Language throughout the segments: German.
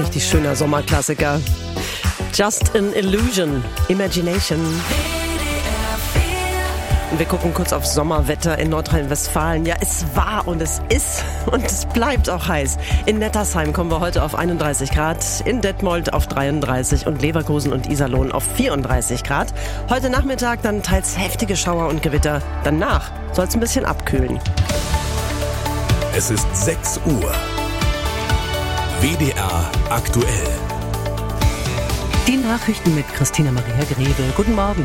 richtig schöner Sommerklassiker. Just an Illusion, Imagination. Und wir gucken kurz aufs Sommerwetter in Nordrhein-Westfalen. Ja, es war und es ist und es bleibt auch heiß. In Nettersheim kommen wir heute auf 31 Grad, in Detmold auf 33 und Leverkusen und Iserlohn auf 34 Grad. Heute Nachmittag dann teils heftige Schauer und Gewitter. Danach soll es ein bisschen abkühlen. Es ist 6 Uhr. WDR aktuell. Die Nachrichten mit Christina Maria Grebe. Guten Morgen.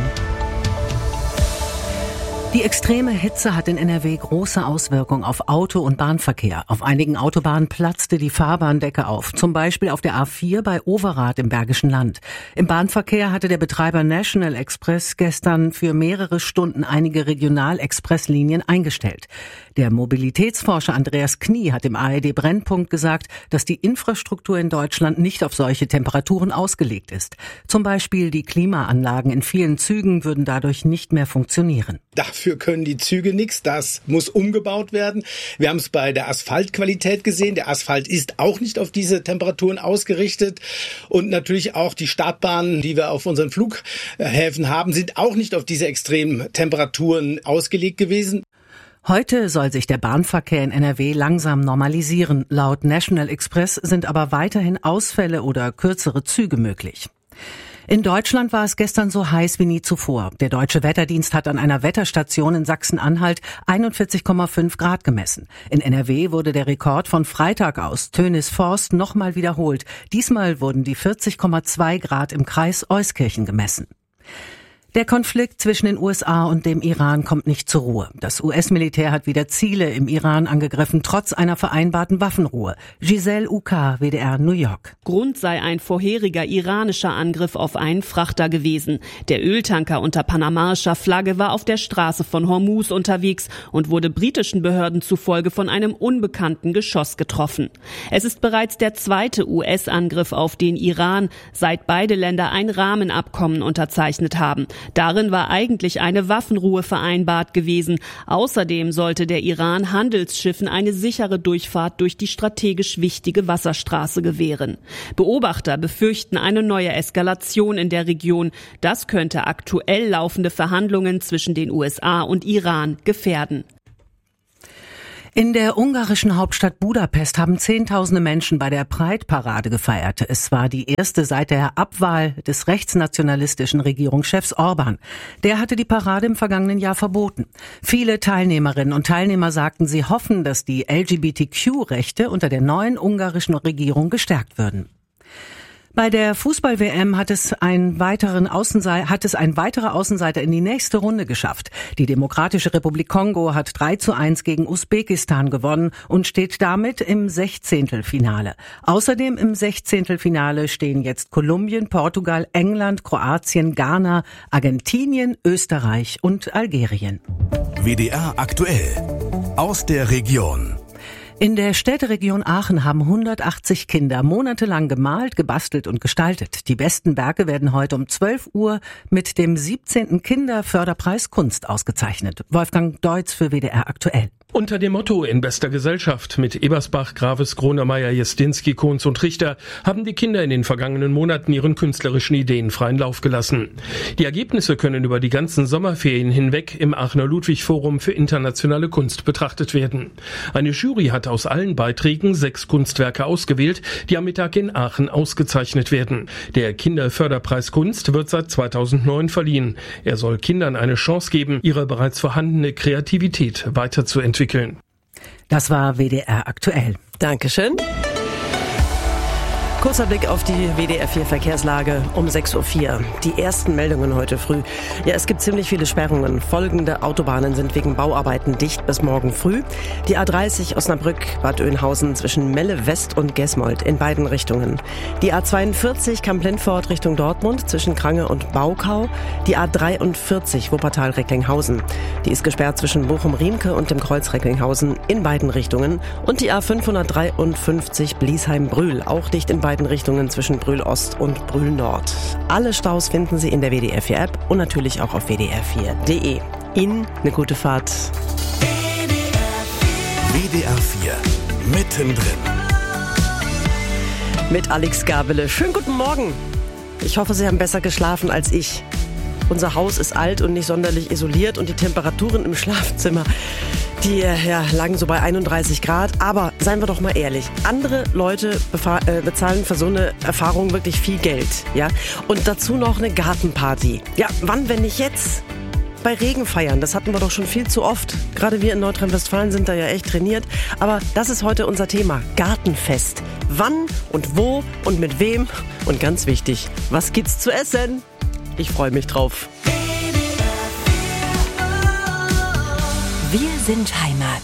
Die extreme Hitze hat in NRW große Auswirkungen auf Auto- und Bahnverkehr. Auf einigen Autobahnen platzte die Fahrbahndecke auf, zum Beispiel auf der A4 bei Overath im Bergischen Land. Im Bahnverkehr hatte der Betreiber National Express gestern für mehrere Stunden einige Regional-Express-Linien eingestellt. Der Mobilitätsforscher Andreas Knie hat im ARD Brennpunkt gesagt, dass die Infrastruktur in Deutschland nicht auf solche Temperaturen ausgelegt ist. Zum Beispiel die Klimaanlagen in vielen Zügen würden dadurch nicht mehr funktionieren. Dafür können die Züge nichts. Das muss umgebaut werden. Wir haben es bei der Asphaltqualität gesehen. Der Asphalt ist auch nicht auf diese Temperaturen ausgerichtet. Und natürlich auch die Startbahnen, die wir auf unseren Flughäfen haben, sind auch nicht auf diese extremen Temperaturen ausgelegt gewesen. Heute soll sich der Bahnverkehr in NRW langsam normalisieren. Laut National Express sind aber weiterhin Ausfälle oder kürzere Züge möglich. In Deutschland war es gestern so heiß wie nie zuvor. Der Deutsche Wetterdienst hat an einer Wetterstation in Sachsen-Anhalt 41,5 Grad gemessen. In NRW wurde der Rekord von Freitag aus Tönis-Forst nochmal wiederholt. Diesmal wurden die 40,2 Grad im Kreis Euskirchen gemessen. Der Konflikt zwischen den USA und dem Iran kommt nicht zur Ruhe. Das US-Militär hat wieder Ziele im Iran angegriffen, trotz einer vereinbarten Waffenruhe. Giselle Uka, WDR, New York. Grund sei ein vorheriger iranischer Angriff auf einen Frachter gewesen. Der Öltanker unter panamaischer Flagge war auf der Straße von Hormuz unterwegs und wurde britischen Behörden zufolge von einem unbekannten Geschoss getroffen. Es ist bereits der zweite US-Angriff auf den Iran, seit beide Länder ein Rahmenabkommen unterzeichnet haben. Darin war eigentlich eine Waffenruhe vereinbart gewesen. Außerdem sollte der Iran Handelsschiffen eine sichere Durchfahrt durch die strategisch wichtige Wasserstraße gewähren. Beobachter befürchten eine neue Eskalation in der Region. Das könnte aktuell laufende Verhandlungen zwischen den USA und Iran gefährden. In der ungarischen Hauptstadt Budapest haben Zehntausende Menschen bei der Pride-Parade gefeiert. Es war die erste seit der Abwahl des rechtsnationalistischen Regierungschefs Orban. Der hatte die Parade im vergangenen Jahr verboten. Viele Teilnehmerinnen und Teilnehmer sagten, sie hoffen, dass die LGBTQ-Rechte unter der neuen ungarischen Regierung gestärkt würden. Bei der Fußball-WM hat es ein weiterer Außenseiter in die nächste Runde geschafft. Die Demokratische Republik Kongo hat 3:1 gegen Usbekistan gewonnen und steht damit im 16. Außerdem im 16. stehen jetzt Kolumbien, Portugal, England, Kroatien, Ghana, Argentinien, Österreich und Algerien. WDR aktuell. Aus der Region. In der Städteregion Aachen haben 180 Kinder monatelang gemalt, gebastelt und gestaltet. Die besten Werke werden heute um 12 Uhr mit dem 17. Kinderförderpreis Kunst ausgezeichnet. Wolfgang Deutz für WDR aktuell. Unter dem Motto In bester Gesellschaft mit Ebersbach, Graves, Gronemeyer, Jestinski, Kohns und Richter haben die Kinder in den vergangenen Monaten ihren künstlerischen Ideen freien Lauf gelassen. Die Ergebnisse können über die ganzen Sommerferien hinweg im Aachener Ludwig-Forum für internationale Kunst betrachtet werden. Eine Jury hat aus allen Beiträgen 6 Kunstwerke ausgewählt, die am Mittag in Aachen ausgezeichnet werden. Der Kinderförderpreis Kunst wird seit 2009 verliehen. Er soll Kindern eine Chance geben, ihre bereits vorhandene Kreativität weiterzuentwickeln. Das war WDR aktuell. Dankeschön. Kurzer Blick auf die WDR 4 Verkehrslage um 6:04 Uhr. Die ersten Meldungen heute früh. Ja, es gibt ziemlich viele Sperrungen. Folgende Autobahnen sind wegen Bauarbeiten dicht bis morgen früh. Die A30 Osnabrück-Bad Oeynhausen zwischen Melle West und Gesmold in beiden Richtungen. Die A42 Kamp-Lintfort Richtung Dortmund zwischen Krange und Baukau. Die A43 Wuppertal-Recklinghausen. Die ist gesperrt zwischen Bochum-Riemke und dem Kreuz Recklinghausen in beiden Richtungen. Und die A553 Bliesheim-Brühl, auch dicht in beiden Richtungen zwischen Brühl Ost und Brühl Nord. Alle Staus finden Sie in der WDR 4 App und natürlich auch auf wdr4.de. Ihnen eine gute Fahrt. WDR 4 mittendrin. mit Alex Gabele. Schönen guten Morgen. Ich hoffe, Sie haben besser geschlafen als ich. Unser Haus ist alt und nicht sonderlich isoliert und die Temperaturen im Schlafzimmer, die lagen so bei 31 Grad. Aber seien wir doch mal ehrlich, andere Leute bezahlen für so eine Erfahrung wirklich viel Geld. Ja? Und dazu noch eine Gartenparty. Ja, wann, wenn nicht jetzt? Bei Regen feiern, das hatten wir doch schon viel zu oft. Gerade wir in Nordrhein-Westfalen sind da ja echt trainiert. Aber das ist heute unser Thema, Gartenfest. Wann und wo und mit wem? Und ganz wichtig, was gibt's zu essen? Ich freue mich drauf. Wir sind Heimat.